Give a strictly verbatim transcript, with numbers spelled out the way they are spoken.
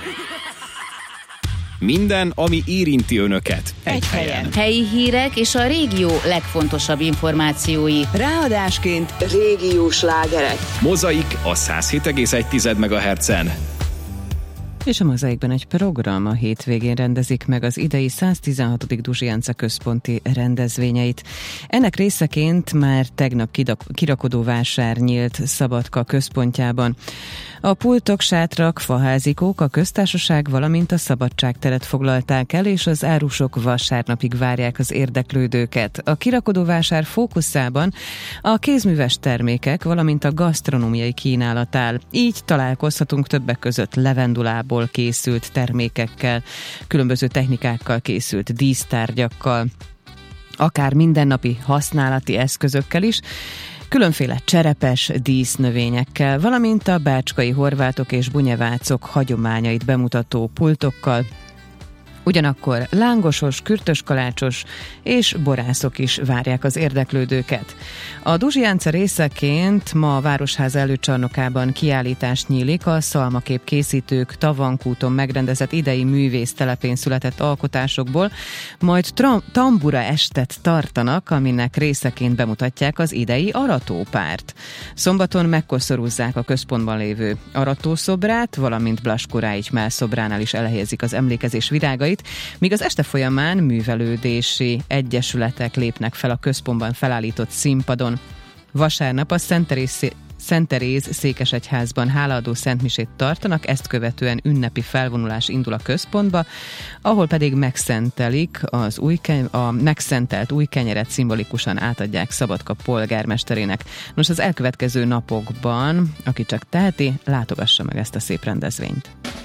Minden, ami érinti önöket. Egy, egy helyen. helyen. Helyi hírek és a régió legfontosabb információi. Ráadásként régiós slágerek. Mozaik a száz hét egész egy megahertzen. És a Mozaikban egy program a hétvégén rendezik meg az idei száztizenhatodik Duzsi Jánca központi rendezvényeit. Ennek részeként már tegnap kirakodóvásár nyílt Szabadka központjában. A pultok, sátrak, faházikók a köztársaság, valamint a Szabadságteret foglalták el, és az árusok vasárnapig várják az érdeklődőket. A kirakodóvásár fókuszában a kézműves termékek, valamint a gasztronómiai kínálat áll. Így találkozhatunk többek között levendulából készült termékekkel, különböző technikákkal készült dísztárgyakkal, akár mindennapi használati eszközökkel is, különféle cserepes dísznövényekkel, valamint a bácskai horvátok és bunyevácok hagyományait bemutató pultokkal. Ugyanakkor lángosos, kürtöskalácsos és borászok is várják az érdeklődőket. A Duzsi Jánca részeként ma a Városháza előcsarnokában kiállítás nyílik a szalmakép készítők Tavankúton megrendezett idei művésztelepén született alkotásokból, majd tra- tambura estet tartanak, aminek részeként bemutatják az idei aratópárt. Szombaton megkoszorúzzák a központban lévő aratószobrát, valamint Blaskó Ráics Mál szobránál is elhelyezik az emlékezés virágait, míg az este folyamán művelődési egyesületek lépnek fel a központban felállított színpadon. Vasárnap a Szent Teréz, Szent Teréz székesegyházban hálaadó szentmisét tartanak, ezt követően ünnepi felvonulás indul a központba, ahol pedig megszentelik az új keny- a megszentelt új kenyeret szimbolikusan átadják Szabadka polgármesterének. Nos, az elkövetkező napokban, aki csak teheti, látogassa meg ezt a szép rendezvényt.